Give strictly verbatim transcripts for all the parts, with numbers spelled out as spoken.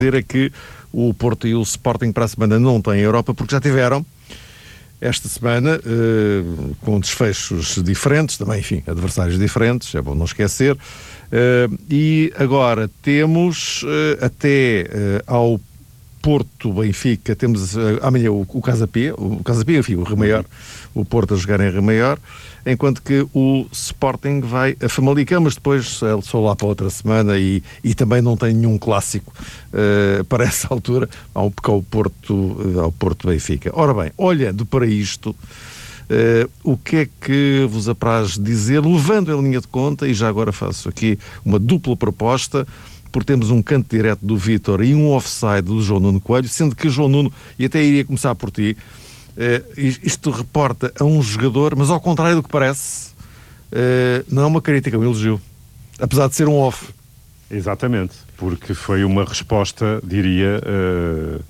dizer é que o Porto e o Sporting para a semana não têm Europa, porque já tiveram esta semana, eh, com desfechos diferentes, também, enfim, adversários diferentes, é bom não esquecer, eh, e agora temos eh, até eh, ao Porto Benfica, temos uh, amanhã o, o Casa Pia, o Casa Pia, enfim, o Rio Maior, o Porto a jogar em Rio Maior, enquanto que o Sporting vai a Famalicão, mas depois ele só lá para outra semana e, e também não tem nenhum clássico uh, para essa altura, ao, ao, Porto, uh, ao Porto Benfica. Ora bem, olhando para isto, uh, o que é que vos apraz dizer, levando em linha de conta, e já agora faço aqui uma dupla proposta, porque temos um canto direto do Vítor e um offside do João Nuno Coelho, sendo que o João Nuno, e até iria começar por ti, eh, isto reporta a um jogador, mas ao contrário do que parece, eh, não é uma crítica, é um elogio, apesar de ser um off. Exatamente, porque foi uma resposta, diria, uh,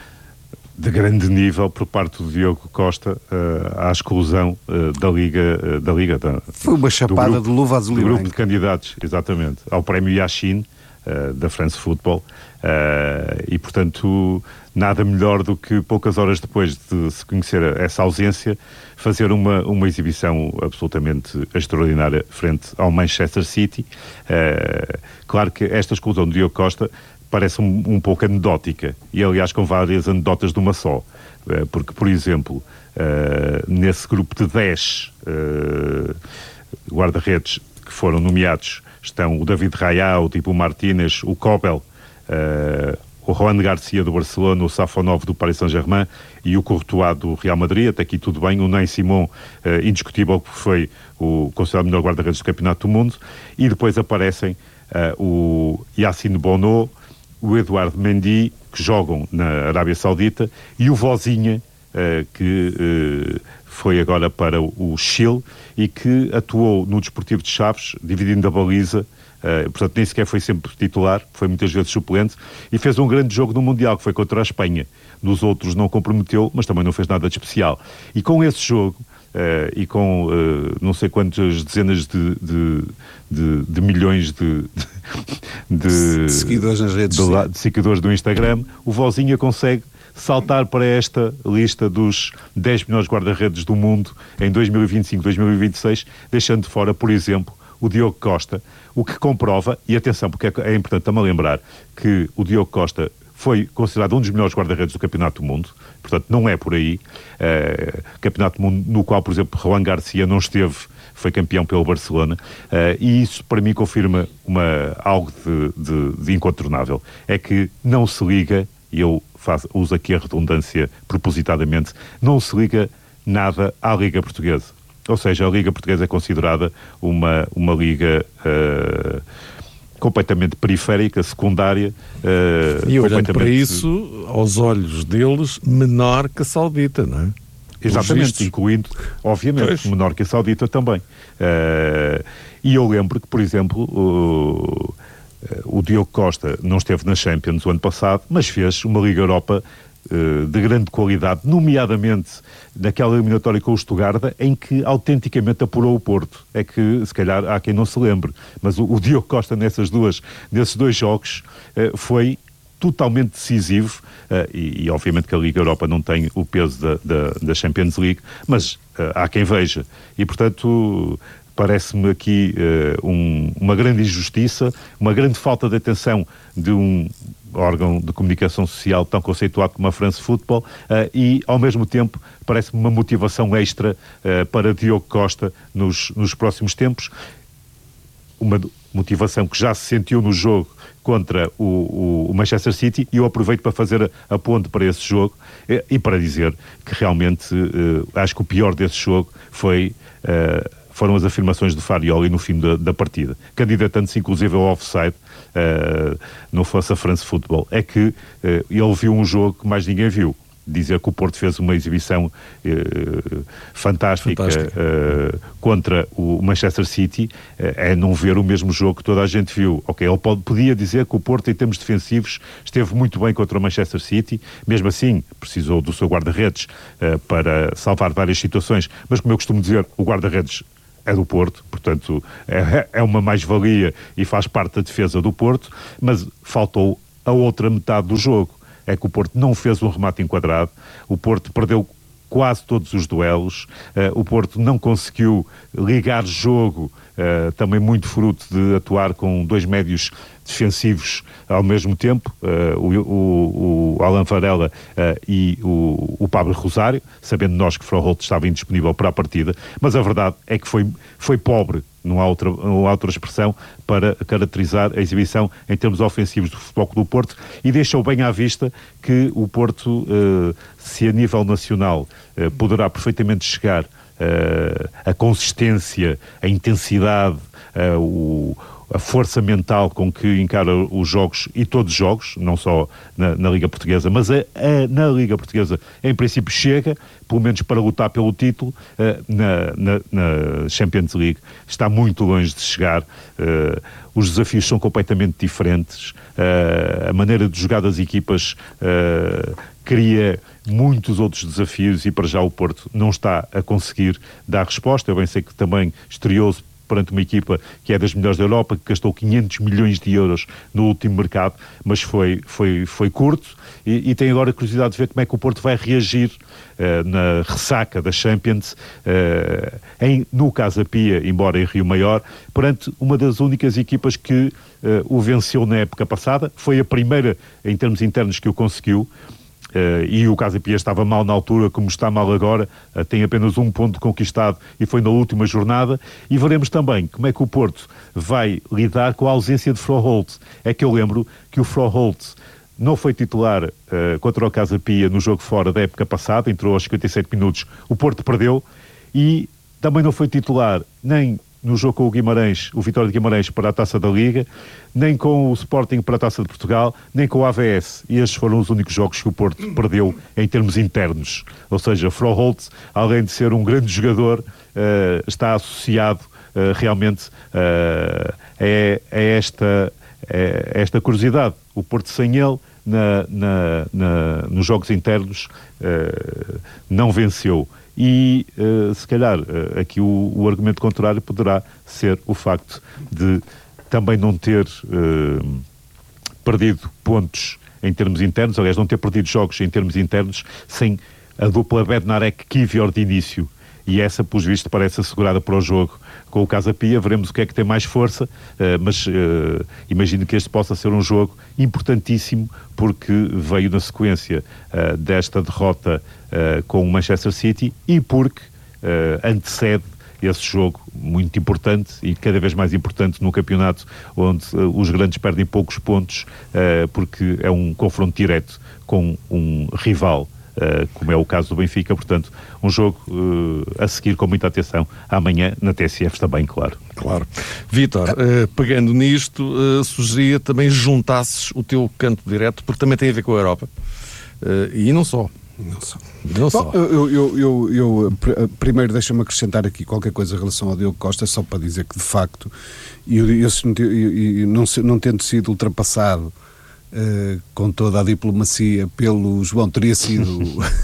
de grande nível por parte do Diogo Costa uh, à exclusão uh, da Liga, uh, da Liga da, foi uma chapada grupo, de luva azul do e grupo branco de candidatos, exatamente, ao prémio Yashin, Uh, da France Football, uh, e portanto nada melhor do que poucas horas depois de se conhecer essa ausência fazer uma, uma exibição absolutamente extraordinária frente ao Manchester City. Uh, claro que esta exclusão do Diogo Costa parece um, um pouco anedótica, e aliás com várias anedotas de uma só, uh, porque por exemplo uh, nesse grupo de dez uh, guarda-redes que foram nomeados estão o David Raya, o Tipo Martínez, o Kobel, uh, o Juan Garcia do Barcelona, o Safonov do Paris Saint-Germain e o Courtois do Real Madrid. Até aqui tudo bem. O Ney Simon, uh, indiscutível, que foi o considerado melhor guarda-redes do Campeonato do Mundo. E depois aparecem uh, o Yacine Bono, o Eduardo Mendy, que jogam na Arábia Saudita, e o Vozinha, uh, que uh, foi agora para o Chile e que atuou no Desportivo de Chaves, dividindo a baliza, uh, portanto nem sequer foi sempre titular, foi muitas vezes suplente, e fez um grande jogo no Mundial, que foi contra a Espanha. Nos outros não comprometeu, mas também não fez nada de especial. E com esse jogo, uh, e com uh, não sei quantas dezenas de, de, de, de milhões de, de, de seguidores nas redes de, de seguidores do Instagram, o Vozinha consegue saltar para esta lista dos dez melhores guarda-redes do mundo em dois mil e vinte e cinco, dois mil e vinte e seis, deixando de fora, por exemplo, o Diogo Costa, o que comprova, e atenção, porque é importante também lembrar que o Diogo Costa foi considerado um dos melhores guarda-redes do Campeonato do Mundo, portanto não é por aí, uh, Campeonato do Mundo no qual, por exemplo, Juan Garcia não esteve, foi campeão pelo Barcelona, uh, e isso para mim confirma uma, algo de, de, de incontornável, é que não se liga, e eu faço, uso aqui a redundância propositadamente, não se liga nada à Liga Portuguesa. Ou seja, a Liga Portuguesa é considerada uma, uma liga uh, completamente periférica, secundária. Uh, e olhando para isso, aos olhos deles, menor que a Saudita, não é? Exatamente, incluindo, obviamente, pois. menor que a Saudita também. Uh, e eu lembro que, por exemplo, o... o Diogo Costa não esteve na Champions o ano passado, mas fez uma Liga Europa uh, de grande qualidade, nomeadamente naquela eliminatória com o Stuttgart, em que autenticamente apurou o Porto. É que, se calhar, há quem não se lembre, mas o, o Diogo Costa nessas duas, nesses dois jogos uh, foi totalmente decisivo, uh, e, e obviamente que a Liga Europa não tem o peso da, da, da Champions League, mas uh, há quem veja. E, portanto... parece-me aqui uh, um, uma grande injustiça, uma grande falta de atenção de um órgão de comunicação social tão conceituado como a France Football, uh, e, ao mesmo tempo, parece-me uma motivação extra uh, para Diogo Costa nos, nos próximos tempos. Uma motivação que já se sentiu no jogo contra o, o, o Manchester City, e eu aproveito para fazer a, a ponte para esse jogo e, e para dizer que realmente uh, acho que o pior desse jogo foi... Uh, foram as afirmações de Farioli no fim da, da partida, candidatando-se inclusive ao offside, uh, não fosse a France Football. É que uh, ele viu um jogo que mais ninguém viu. Dizer que o Porto fez uma exibição uh, fantástica, fantástica. Uh, contra o Manchester City, uh, é não ver o mesmo jogo que toda a gente viu. Ok, ele pode, podia dizer que o Porto, em termos defensivos, esteve muito bem contra o Manchester City, mesmo assim precisou do seu guarda-redes uh, para salvar várias situações, mas como eu costumo dizer, o guarda-redes é do Porto, portanto é, é uma mais-valia e faz parte da defesa do Porto, mas faltou a outra metade do jogo. É que o Porto não fez um remate enquadrado, o Porto perdeu quase todos os duelos, uh, o Porto não conseguiu ligar jogo, uh, também muito fruto de atuar com dois médios defensivos ao mesmo tempo, uh, o, o, o Alan Varela uh, e o, o Pablo Rosário, sabendo nós que Froholt estava indisponível para a partida, mas a verdade é que foi, foi pobre, não há, outra, não há outra expressão para caracterizar a exibição em termos ofensivos do Futebol Clube do Porto, e deixou bem à vista que o Porto, uh, se a nível nacional uh, poderá perfeitamente chegar uh, a consistência, a intensidade, uh, o a força mental com que encara os jogos, e todos os jogos, não só na, na Liga Portuguesa, mas a, a, na Liga Portuguesa, em princípio, chega, pelo menos para lutar pelo título, uh, na, na, na Champions League. Está muito longe de chegar. Uh, os desafios são completamente diferentes. Uh, a maneira de jogar das equipas uh, cria muitos outros desafios, e para já o Porto não está a conseguir dar resposta. Eu bem sei que também estreou-se perante uma equipa que é das melhores da Europa, que gastou quinhentos milhões de euros no último mercado, mas foi, foi, foi curto, e, e tem agora curiosidade de ver como é que o Porto vai reagir uh, na ressaca da Champions, uh, em, no Casa Pia, embora em Rio Maior, perante uma das únicas equipas que uh, o venceu na época passada. Foi a primeira, em termos internos, que o conseguiu. Uh, e o Casa Pia estava mal na altura, como está mal agora, uh, tem apenas um ponto conquistado e foi na última jornada. E veremos também como é que o Porto vai lidar com a ausência de Froholt. É que eu lembro que o Froholt não foi titular uh, contra o Casa Pia no jogo fora da época passada, entrou aos cinquenta e sete minutos, o Porto perdeu, e também não foi titular nem no jogo com o Guimarães, o Vitória de Guimarães, para a Taça da Liga, nem com o Sporting para a Taça de Portugal, nem com o A V S. E estes foram os únicos jogos que o Porto perdeu em termos internos. Ou seja, Froholt, além de ser um grande jogador, uh, está associado uh, realmente uh, a, a, esta, a esta curiosidade. O Porto sem ele, na, na, na, nos jogos internos, uh, não venceu. E, uh, se calhar, uh, aqui o, o argumento contrário poderá ser o facto de também não ter uh, perdido pontos em termos internos, aliás, não ter perdido jogos em termos internos, sem a dupla Bednarek-Kivior de início. E essa, pelos vistos, parece assegurada para o jogo com o Casa Pia. Veremos o que é que tem mais força, uh, mas uh, imagino que este possa ser um jogo importantíssimo, porque veio na sequência uh, desta derrota uh, com o Manchester City, e porque uh, antecede esse jogo muito importante, e cada vez mais importante no campeonato, onde uh, os grandes perdem poucos pontos, uh, porque é um confronto direto com um rival, Uh, como é o caso do Benfica. Portanto, um jogo uh, a seguir com muita atenção amanhã na T S F também, claro. Claro. Vítor, uh, pegando nisto, uh, sugeria também juntasses o teu canto direto, porque também tem a ver com a Europa. Uh, e não só. Não só. Não só. Bom, eu, eu, eu, eu pr- primeiro deixa-me acrescentar aqui qualquer coisa em relação ao Diogo Costa, só para dizer que, de facto, eu, eu, eu, eu não, não tendo sido ultrapassado Uh, com toda a diplomacia pelo João, teria sido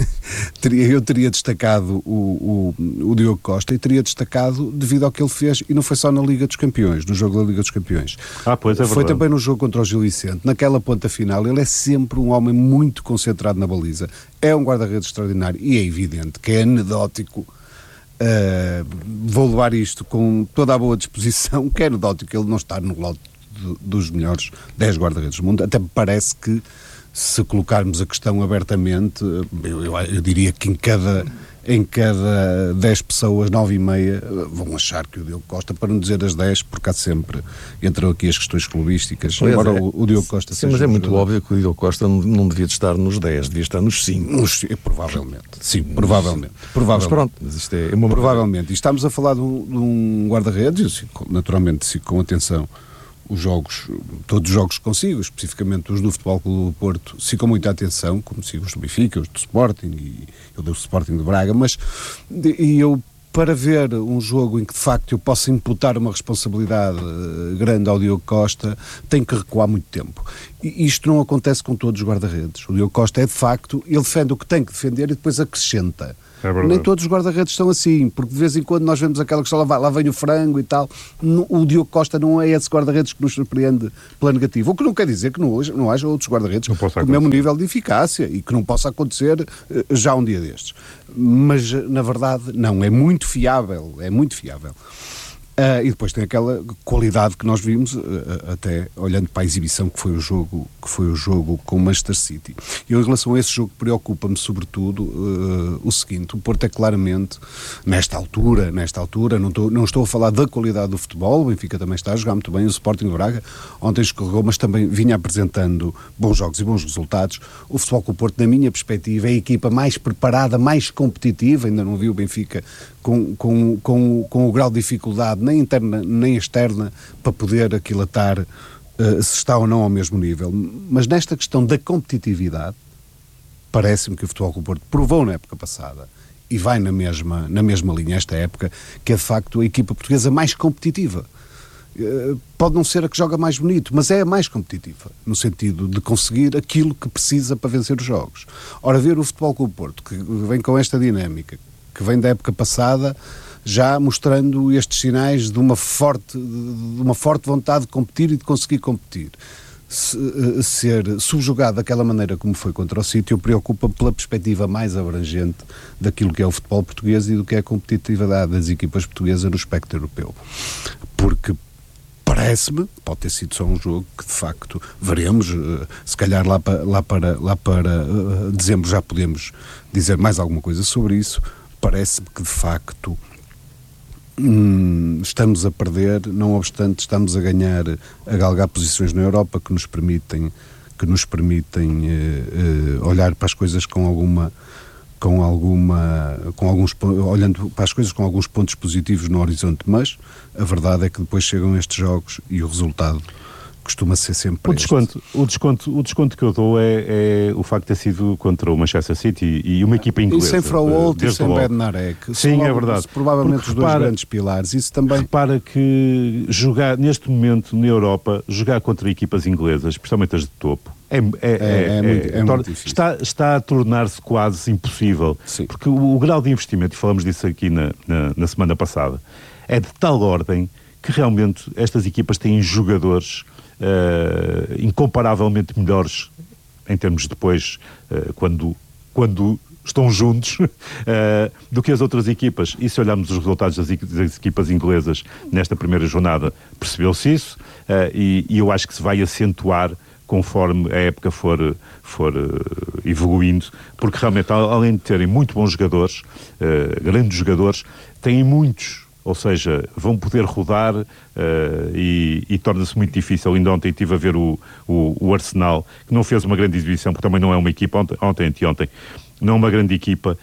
teria, eu teria destacado o, o, o Diogo Costa, e teria destacado devido ao que ele fez, e não foi só na Liga dos Campeões, no jogo da Liga dos Campeões, ah, pois é, foi verdade. Também no jogo contra o Gil Vicente, naquela ponta final. Ele é sempre um homem muito concentrado na baliza, é um guarda-redes extraordinário, e é evidente que é anedótico. Uh, vou levar isto com toda a boa disposição, que é anedótico ele não estar no lote dos melhores dez guarda-redes do mundo. Até me parece que, se colocarmos a questão abertamente, eu, eu, eu diria que em cada, em cada dez pessoas, nove e meia vão achar que o Diogo Costa, para não dizer as dez, porque há sempre, entram aqui as questões clubísticas, pois embora é. o, o Diogo Costa Sim, seja... mas é um muito jogador. óbvio que o Diogo Costa não, não devia estar nos dez, devia estar nos cinco. Nos, provavelmente, sim, provavelmente. provavelmente. Mas pronto, mas isto é uma... Provavelmente. E estamos a falar de um, de um guarda-redes, naturalmente, sigo com atenção os jogos, todos os jogos que consigo, especificamente os do Futebol Clube do Porto, sigo com muita atenção, como sigo os do Benfica, os do Sporting, e eu do Sporting de Braga, mas e eu, para ver um jogo em que de facto eu possa imputar uma responsabilidade grande ao Diogo Costa, tenho que recuar muito tempo. E isto não acontece com todos os guarda-redes. O Diogo Costa é, de facto, ele defende o que tem que defender e depois acrescenta. É Nem todos os guarda-redes são assim, porque de vez em quando nós vemos aquela questão, lá, lá vem o frango e tal. O Diogo Costa não é esse guarda-redes que nos surpreende pela negativa. O que não quer dizer que não, não haja outros guarda-redes com o mesmo nível de eficácia e que não possa acontecer já um dia destes. Mas, na verdade, não. É muito fiável. É muito fiável. Uh, e depois tem aquela qualidade que nós vimos, uh, até olhando para a exibição que foi o jogo, que foi o jogo com o Manchester City. E em relação a esse jogo preocupa-me sobretudo uh, o seguinte: o Porto é claramente, nesta altura, nesta altura, não estou, não estou a falar da qualidade do futebol, o Benfica também está a jogar muito bem, o Sporting de Braga ontem escorregou, mas também vinha apresentando bons jogos e bons resultados. O Futebol Clube do Porto, na minha perspectiva, é a equipa mais preparada, mais competitiva. Ainda não vi o Benfica com, com, com, com o grau de dificuldade nem interna nem externa para poder aquilatar uh, se está ou não ao mesmo nível. Mas nesta questão da competitividade, parece-me que o Futebol Clube do Porto provou na época passada e vai na mesma, na mesma linha esta época, que é de facto a equipa portuguesa mais competitiva. Uh, pode não ser a que joga mais bonito, mas é a mais competitiva, no sentido de conseguir aquilo que precisa para vencer os jogos. Ora, ver o Futebol Clube do Porto, que vem com esta dinâmica, que vem da época passada, já mostrando estes sinais de uma forte, de uma forte vontade de competir e de conseguir competir. Se, uh, ser subjugado daquela maneira como foi contra o City, preocupa-me pela perspectiva mais abrangente daquilo que é o futebol português e do que é a competitividade das equipas portuguesas no espectro europeu. Porque parece-me, pode ter sido só um jogo que de facto veremos, uh, se calhar lá para, lá para, lá para uh, dezembro já podemos dizer mais alguma coisa sobre isso. Parece-me que de facto Hum, estamos a perder, não obstante estamos a ganhar, a galgar posições na Europa que nos permitem, que nos permitem uh, uh, olhar para as coisas com alguma, com alguma, com alguns, olhando para as coisas com alguns pontos positivos no horizonte, mas a verdade é que depois chegam estes jogos e o resultado costuma ser sempre o desconto, o desconto o desconto que eu dou é, é o facto de ter sido contra o Manchester City e uma equipa inglesa. E sem Froholt e sem Bednarek. Sim, é verdade. Provavelmente porque os dois repara, grandes pilares. Isso também... Repara que jogar, neste momento, na Europa, jogar contra equipas inglesas, especialmente as de topo, é, é, é, é, é, muito, é, é torna, muito difícil. Está, está a tornar-se quase impossível. Sim. Porque o, o grau de investimento, e falamos disso aqui na, na, na semana passada, é de tal ordem que realmente estas equipas têm jogadores Uh, incomparavelmente melhores em termos depois, uh, quando, quando estão juntos, uh, do que as outras equipas. E se olharmos os resultados das, das equipas inglesas nesta primeira jornada, percebeu-se isso, uh, e, e eu acho que se vai acentuar conforme a época for, for uh, evoluindo, porque realmente, além de terem muito bons jogadores, uh, grandes jogadores, têm muitos. Ou seja, vão poder rodar uh, e, e torna-se muito difícil. Ainda ontem estive a ver o, o, o Arsenal, que não fez uma grande exibição, porque também não é uma equipa, ontem, ontem anteontem, não é uma grande equipa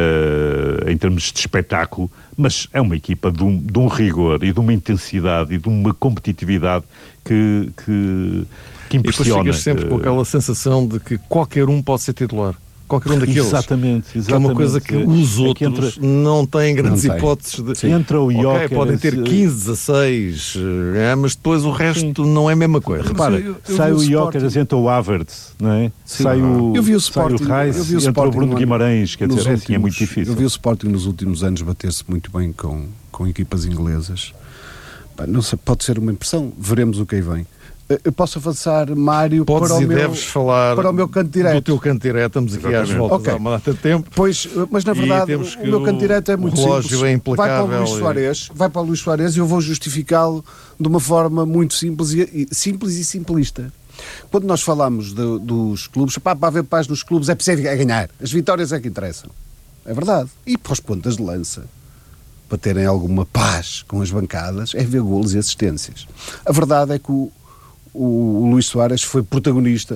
uh, em termos de espetáculo, mas é uma equipa de um, de um rigor e de uma intensidade e de uma competitividade que, que, que impressiona. E depois ficas sempre com aquela sensação de que qualquer um pode ser titular. Qualquer um daqueles. Exatamente, exatamente. Que é uma coisa que os é outros que entra... não têm grandes não hipóteses de... Sim. Entra o okay, Joker, podem ter quinze, dezasseis, é, mas depois o resto Sim. não é a mesma coisa. Repara, eu, eu sai o Joker, entra o Havertz, não é? Sim. Sai o, eu vi o Sporting, sai o Reis, entra o Bruno Guimarães, quer dizer, últimos, assim, é muito difícil. Eu vi o Sporting nos últimos anos bater-se muito bem com, com equipas inglesas. Não sei, pode ser uma impressão, veremos o que aí vem. Eu posso avançar, Mário, Podes para o, e meu, deves falar para o meu canto direto. Do teu canto direto, estamos aqui Exatamente. Às voltas okay. há uma data de tempo. Pois, mas na verdade o, o meu canto direto é muito simples. É vai para o Luís e... Soares, vai para o Luís Soares e eu vou justificá-lo de uma forma muito simples e, simples e simplista. Quando nós falamos de, dos clubes, pá, para haver paz nos clubes é preciso é ganhar. As vitórias é que interessam. É verdade. E para os pontas de lança, para terem alguma paz com as bancadas, é ver golos e assistências. A verdade é que o O, o Luís Soares foi protagonista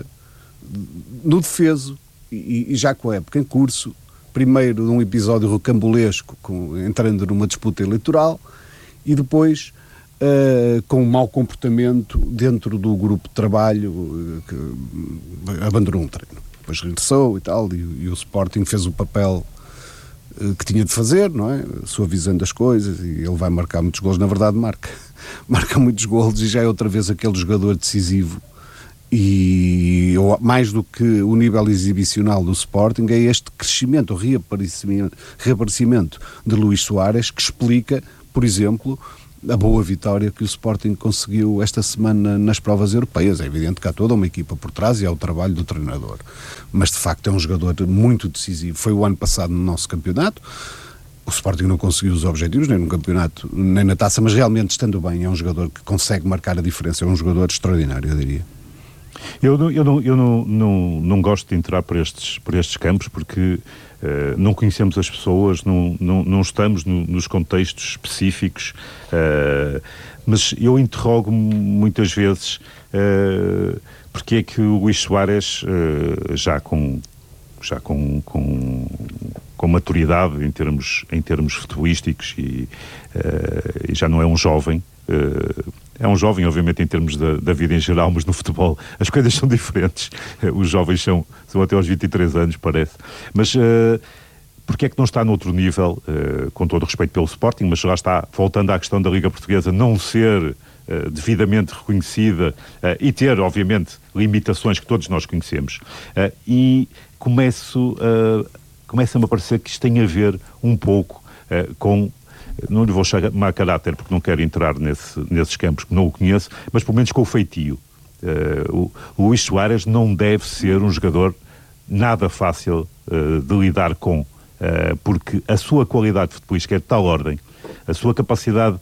no defeso e, e já com a época em curso, primeiro num episódio rocambolesco com, entrando numa disputa eleitoral e depois uh, com um mau comportamento dentro do grupo de trabalho uh, que uh, abandonou um treino, depois regressou e tal e, e o Sporting fez o papel uh, que tinha de fazer, não é? Suavizando as coisas, e ele vai marcar muitos golos, na verdade marca marca muitos golos e já é outra vez aquele jogador decisivo E mais do que o nível exibicional do Sporting, é este crescimento, o reaparecimento, reaparecimento de Luís Soares que explica, por exemplo, a boa vitória que o Sporting conseguiu esta semana nas provas europeias. É evidente que há toda uma equipa por trás e há o trabalho do treinador, mas de facto é um jogador muito decisivo. Foi o ano passado no nosso campeonato. O Sporting não conseguiu os objetivos, nem no campeonato, nem na taça, mas realmente estando bem, é um jogador que consegue marcar a diferença, é um jogador extraordinário, eu diria. Eu, não, eu, não, eu não, não, não gosto de entrar por estes, por estes campos porque uh, não conhecemos as pessoas, não, não, não estamos no, nos contextos específicos, uh, mas eu interrogo-me muitas vezes uh, porque é que o Luís Soares, uh, já com... já com, com, com maturidade em termos, em termos futebolísticos e, uh, e já não é um jovem, uh, é um jovem obviamente em termos da, da vida em geral, mas no futebol as coisas são diferentes, uh, os jovens são, são até aos vinte e três anos parece, mas uh, porque é que não está noutro nível, uh, com todo o respeito pelo Sporting, mas lá está, voltando à questão da Liga Portuguesa não ser Uh, devidamente reconhecida uh, e ter, obviamente, limitações que todos nós conhecemos. Uh, e começo, uh, começa-me a parecer que isto tem a ver um pouco uh, com, não lhe vou chamar caráter porque não quero entrar nesse, nesses campos que não o conheço, mas pelo menos com o feitio. Uh, o, o Luís Soares não deve ser um jogador nada fácil uh, de lidar com, uh, porque a sua qualidade futebolística é de tal ordem, a sua capacidade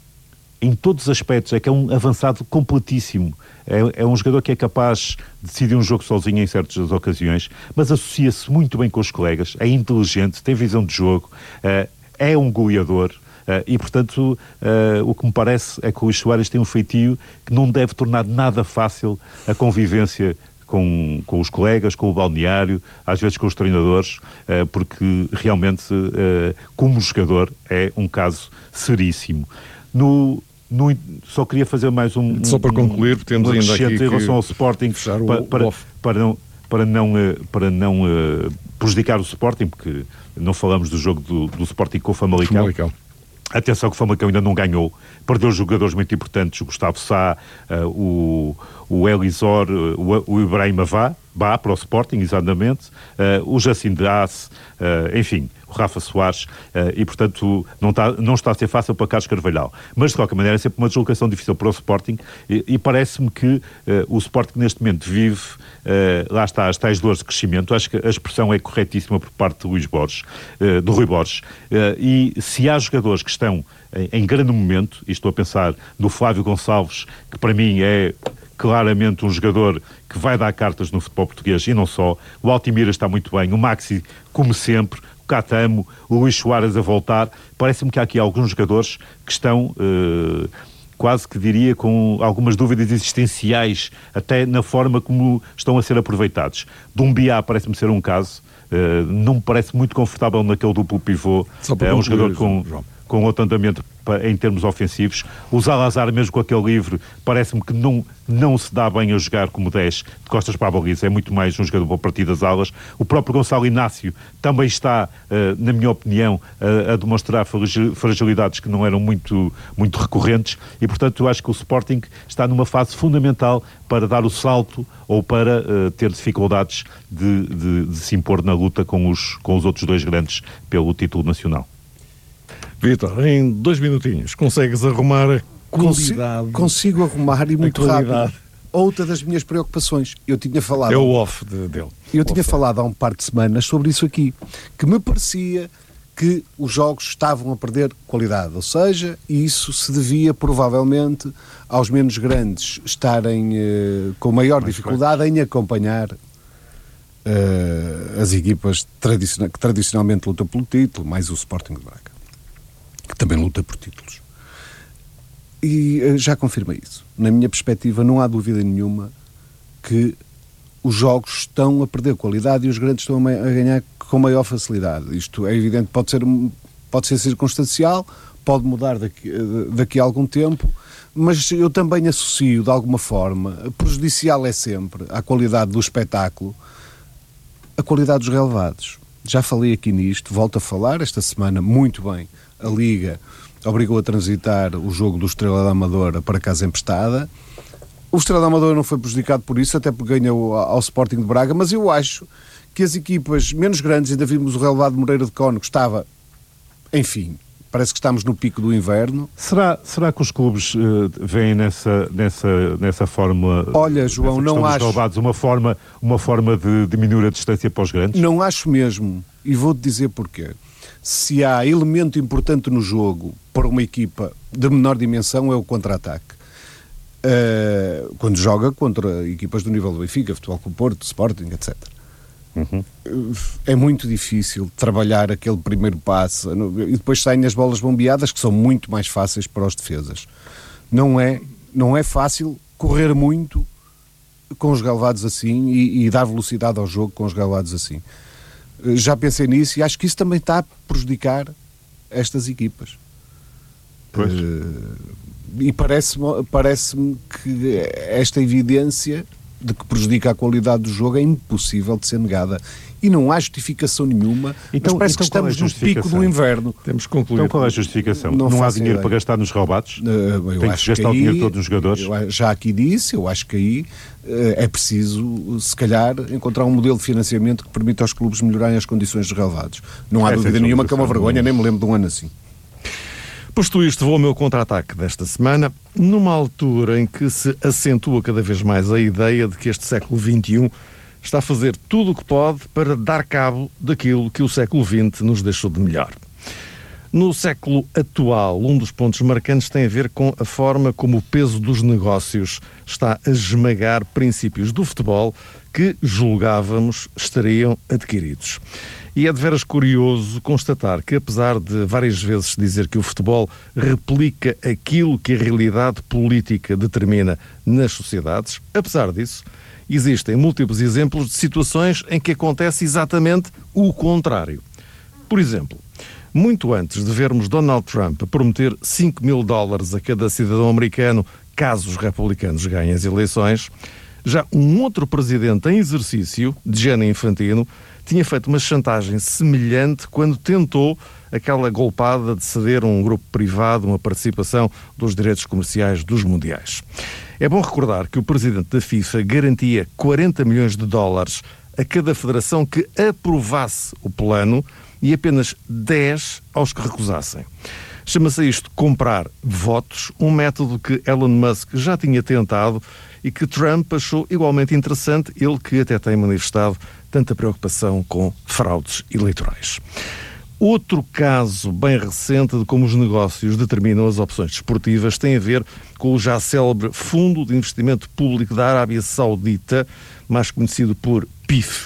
em todos os aspectos, é que é um avançado completíssimo. É, é um jogador que é capaz de decidir um jogo sozinho em certas ocasiões, mas associa-se muito bem com os colegas, é inteligente, tem visão de jogo, uh, é um goleador, uh, e, portanto, uh, o que me parece é que o Luís Soares tem um feitio que não deve tornar nada fácil a convivência com, com os colegas, com o balneário, às vezes com os treinadores, uh, porque realmente, uh, como jogador, é um caso seríssimo. No... No, só queria fazer mais um... Só para concluir, um, temos ainda aqui em relação ao Sporting, o, para, para, para não, para não, para não uh, prejudicar o Sporting, porque não falamos do jogo do, do Sporting com o Famalicão. Famalicão. Atenção que o Famalicão ainda não ganhou, perdeu jogadores muito importantes, o Gustavo Sá, uh, o, o Elisor, uh, o, o Ibrahima Vá, Vá para o Sporting, exatamente, uh, o Jacim Daas, uh, enfim, o Rafa Soares, uh, e portanto não está, não está a ser fácil para Carlos Carvalhal. Mas de qualquer maneira é sempre uma deslocação difícil para o Sporting e, e parece-me que uh, o Sporting neste momento vive, uh, lá está, as tais dores de crescimento. Acho que a expressão é corretíssima por parte de Luís Borges, uh, do Rui Borges, uh, e se há jogadores que estão em, em grande momento, e estou a pensar no Flávio Gonçalves, que para mim é claramente um jogador que vai dar cartas no futebol português e não só, o Altimira está muito bem, o Maxi, como sempre, o Catamo, o Luís Soares a voltar, parece-me que há aqui alguns jogadores que estão, eh, quase que diria, com algumas dúvidas existenciais, até na forma como estão a ser aproveitados. Dumbiá parece-me ser um caso, eh, não me parece muito confortável naquele duplo pivô, é um jogador com... João. com outro andamento em termos ofensivos. O Zalazar, mesmo com aquele livre, parece-me que não, não se dá bem a jogar como dez, de costas para a baliza, é muito mais um jogador para partir das alas. O próprio Gonçalo Inácio também está, uh, na minha opinião, uh, a demonstrar fragilidades que não eram muito, muito recorrentes e, portanto, eu acho que o Sporting está numa fase fundamental para dar o salto ou para uh, ter dificuldades de, de, de se impor na luta com os, com os outros dois grandes pelo título nacional. Vítor, em dois minutinhos, consegues arrumar a qualidade? Consigo, consigo arrumar e muito rápido. Outra das minhas preocupações, eu tinha falado... É o off de, dele. Eu tinha falado há um par de semanas sobre isso aqui, que me parecia que os jogos estavam a perder qualidade, ou seja, isso se devia provavelmente aos menos grandes estarem uh, com maior Mais dificuldade claro. em acompanhar uh, as equipas tradicion- que tradicionalmente lutam pelo título, mais o Sporting de Braga, que também luta por títulos. E uh, já confirmei isso. Na minha perspectiva, não há dúvida nenhuma que os jogos estão a perder qualidade e os grandes estão a, a ganhar com maior facilidade. Isto é evidente, pode ser, pode ser circunstancial, pode mudar daqui, daqui a algum tempo, mas eu também associo, de alguma forma, prejudicial é sempre à qualidade do espetáculo, a qualidade dos relevados. Já falei aqui nisto, volto a falar, esta semana, muito bem, a Liga obrigou a transitar o jogo do Estrela da Amadora para Casa Emprestada. O Estrela da Amadora não foi prejudicado por isso, até porque ganhou ao Sporting de Braga, mas eu acho que as equipas menos grandes, ainda vimos o relevado Moreira de Cónigo, estava, enfim, parece que estamos no pico do inverno. Será, será que os clubes uh, veem nessa, nessa, nessa forma, Olha, João, não acho, relevados, uma forma, uma forma de diminuir a distância para os grandes? Não acho mesmo, e vou-te dizer porquê. Se há elemento importante no jogo para uma equipa de menor dimensão é o contra-ataque. Uh, quando joga contra equipas do nível do Benfica, Futebol Clube do Porto, Sporting, etcétera. Uhum. É muito difícil trabalhar aquele primeiro passe e depois saem as bolas bombeadas, que são muito mais fáceis para os defesas. Não é, não é fácil correr muito com os relevados assim e, e dar velocidade ao jogo com os relevados assim. Já pensei nisso e acho que isso também está a prejudicar estas equipas. Pois. Uh, e parece-me, parece-me que esta evidência de que prejudica a qualidade do jogo é impossível de ser negada. E não há justificação nenhuma, então, mas parece então que estamos é no pico do inverno. Temos que concluir. Então qual é a justificação? Não, não há dinheiro ideia. para gastar nos relevados? Uh, Tem que se gastar que aí, o dinheiro todo nos jogadores? Eu já aqui disse, eu acho que aí uh, é preciso, se calhar, encontrar um modelo de financiamento que permita aos clubes melhorarem as condições dos relevados. Não há Essa dúvida é nenhuma que é uma vergonha, nem me lembro de um ano assim. Posto isto, vou ao meu contra-ataque desta semana, numa altura em que se acentua cada vez mais a ideia de que este século vinte e um está a fazer tudo o que pode para dar cabo daquilo que o século vinte nos deixou de melhor. No século atual, um dos pontos marcantes tem a ver com a forma como o peso dos negócios está a esmagar princípios do futebol que julgávamos estariam adquiridos. E é de veras curioso constatar que, apesar de várias vezes dizer que o futebol replica aquilo que a realidade política determina nas sociedades, apesar disso, existem múltiplos exemplos de situações em que acontece exatamente o contrário. Por exemplo, muito antes de vermos Donald Trump prometer cinco mil dólares a cada cidadão americano caso os republicanos ganhem as eleições, já um outro presidente em exercício, Gianni Infantino, tinha feito uma chantagem semelhante quando tentou aquela golpada de ceder a um grupo privado uma participação dos direitos comerciais dos mundiais. É bom recordar que o presidente da FIFA garantia quarenta milhões de dólares a cada federação que aprovasse o plano e apenas dez aos que recusassem. Chama-se isto comprar votos, um método que Elon Musk já tinha tentado e que Trump achou igualmente interessante, ele que até tem manifestado tanta preocupação com fraudes eleitorais. Outro caso bem recente de como os negócios determinam as opções desportivas tem a ver com o já célebre Fundo de Investimento Público da Arábia Saudita, mais conhecido por P I F,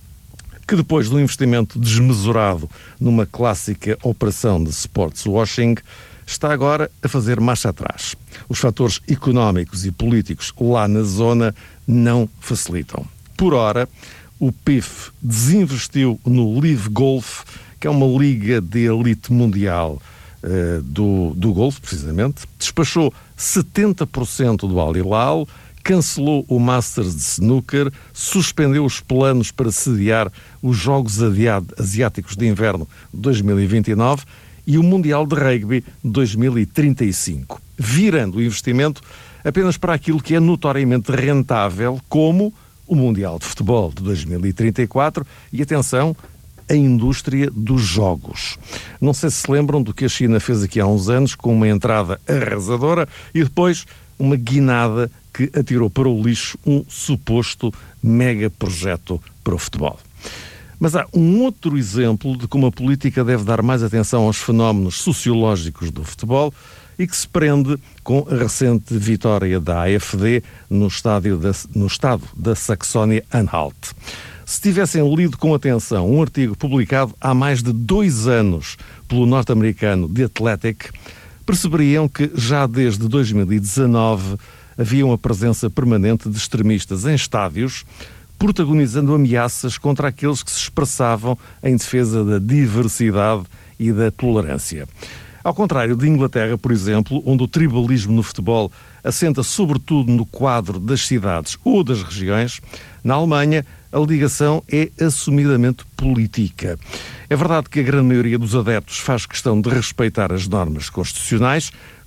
que depois de um investimento desmesurado numa clássica operação de sports washing, está agora a fazer marcha atrás. Os fatores económicos e políticos lá na zona não facilitam. Por ora, o P I F desinvestiu no Live Golf, que é uma liga de elite mundial uh, do, do golfe, precisamente. Despachou setenta por cento do Al Hilal, cancelou o Masters de Snooker, suspendeu os planos para sediar os Jogos Asiáticos de Inverno dois mil e vinte e nove e o Mundial de Rugby dois mil e trinta e cinco, virando o investimento apenas para aquilo que é notoriamente rentável, como o Mundial de Futebol de dois mil e trinta e quatro e, atenção, a indústria dos jogos. Não sei se se lembram do que a China fez aqui há uns anos com uma entrada arrasadora e depois uma guinada que atirou para o lixo um suposto mega projeto para o futebol. Mas há um outro exemplo de como a política deve dar mais atenção aos fenómenos sociológicos do futebol e que se prende com a recente vitória da A F D no, estádio da, no estado da Saxónia-Anhalt. Se tivessem lido com atenção um artigo publicado há mais de dois anos pelo norte-americano The Athletic, perceberiam que já desde dois mil e dezanove havia uma presença permanente de extremistas em estádios, protagonizando ameaças contra aqueles que se expressavam em defesa da diversidade e da tolerância. Ao contrário de Inglaterra, por exemplo, onde o tribalismo no futebol assenta sobretudo no quadro das cidades ou das regiões, na Alemanha a ligação é assumidamente política. É verdade que a grande maioria dos adeptos faz questão de respeitar as normas constitucionais,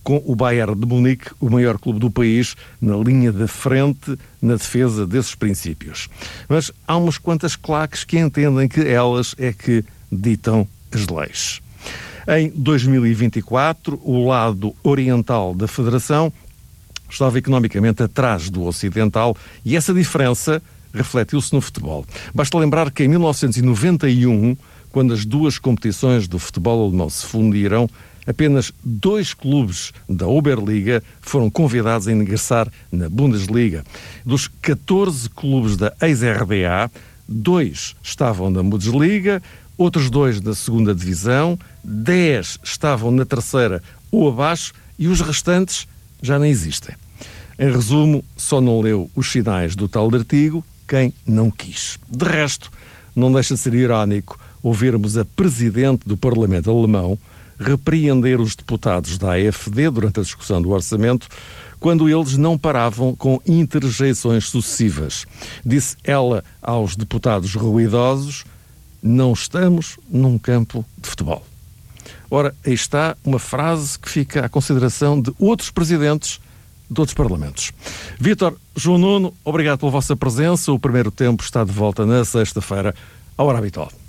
com o Bayern de Munique, o maior clube do país, na linha da frente na defesa desses princípios. Mas há umas quantas claques que entendem que elas é que ditam as leis. Em dois mil e vinte e quatro, o lado oriental da Federação estava economicamente atrás do ocidental e essa diferença refletiu-se no futebol. Basta lembrar que em mil novecentos e noventa e um, quando as duas competições do futebol alemão se fundiram, apenas dois clubes da Oberliga foram convidados a ingressar na Bundesliga. Dos catorze clubes da ex-R B A, dois estavam na Bundesliga, outros dois na segunda divisão, dez estavam na terceira ou abaixo e os restantes já nem existem. Em resumo, só não leu os sinais do tal artigo quem não quis. De resto, não deixa de ser irónico ouvirmos a Presidente do Parlamento Alemão repreender os deputados da A F D durante a discussão do orçamento, quando eles não paravam com interjeições sucessivas. Disse ela aos deputados ruidosos: não estamos num campo de futebol. Ora, aí está uma frase que fica à consideração de outros presidentes de outros parlamentos. Vítor, João Nuno, obrigado pela vossa presença. O Primeiro Tempo está de volta na sexta-feira, à hora habitual.